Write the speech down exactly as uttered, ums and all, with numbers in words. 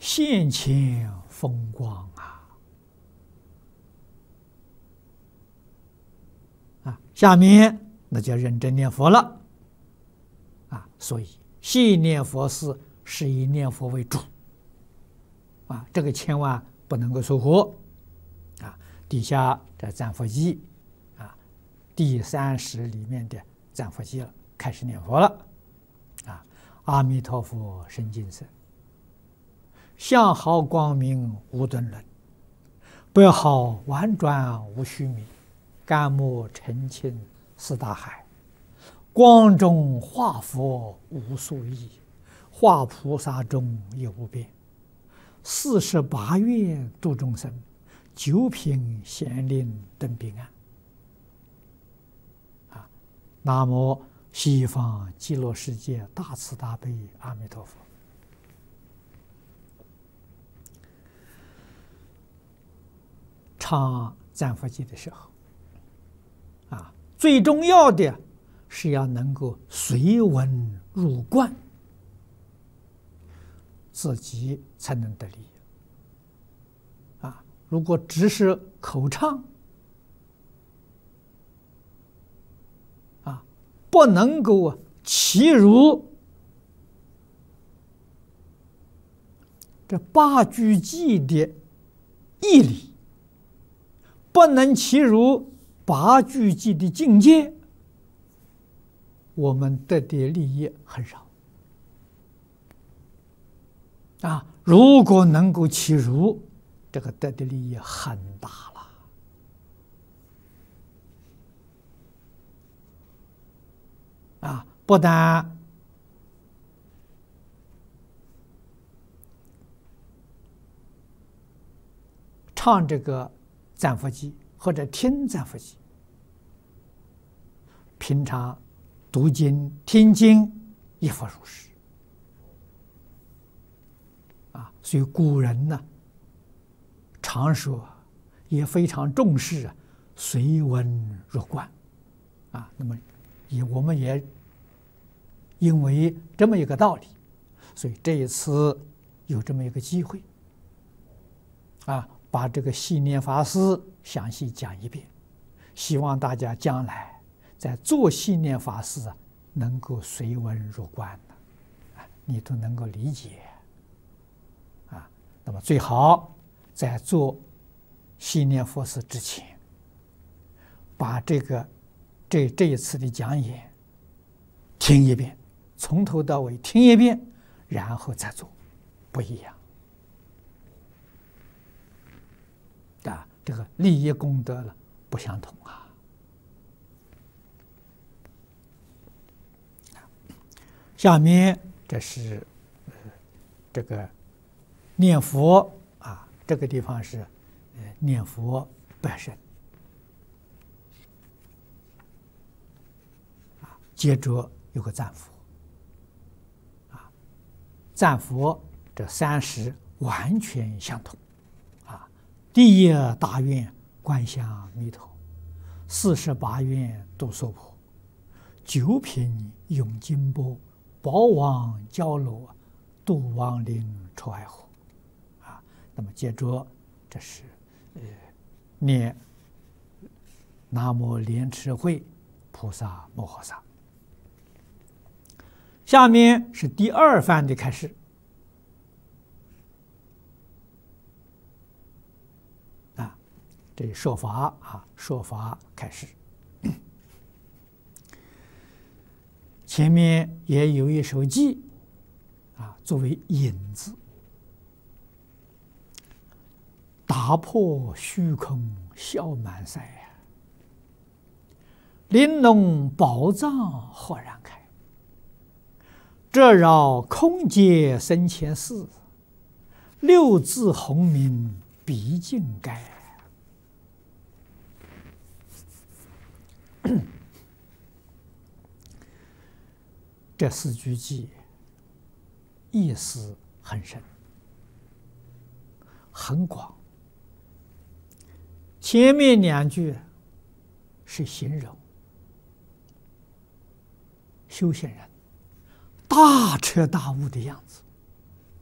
现前风光啊！啊，下面那就认真念佛了啊！所以细念佛事是以念佛为主啊，这个千万不能够疏忽啊！底下这赞佛记啊，第三十里面的赞佛记了，开始念佛了啊！阿弥陀佛，深净身。相好光明无顿轮，北好婉转无虚名，甘木澄清四大海，光中化佛无数亿，化菩萨中有无边，四十八愿度众生，九品贤令登彼岸。啊，南无西方极乐世界大慈大悲阿弥陀佛。唱赞佛记的时候，啊，最重要的是要能够随文入观，自己才能得利。啊，如果只是口唱，啊，不能够契入这八句偈的义理，不能契入八句偈的境界，我们得的利益很少啊！如果能够契入，这个得的利益很大了啊！不但唱这个赞佛偈或者听赞佛偈，平常读经听经亦复如是啊。所以古人呢常说，也非常重视随文入观啊。那么也我们也因为这么一个道理，所以这一次有这么一个机会啊，把这个细念法师详细讲一遍，希望大家将来在做细念法师啊，能够随文入观的，啊，你都能够理解啊。那么最好在做细念佛事之前，把这个这这一次的讲演听一遍，从头到尾听一遍，然后再做，不一样。啊，这个利益功德了不相同啊！下面这是呃这个念佛啊，这个地方是呃念佛本身啊，接着有个赞佛啊，赞佛这三十完全相同。第一大愿观想弥陀，四十八愿度娑婆，九品永金波，宝王交罗，度亡灵出爱河。啊，那么接着这是呃念南无莲池会菩萨摩诃萨。下面是第二番的开始。这说法啊，说法开始。前面也有一首偈啊，作为引子，打破虚空笑满腮呀，玲珑宝藏豁然开，这扰空界生前事，六字洪名毕竟该。这四句偈意思很深很广，前面两句是形容修行人大彻大悟的样子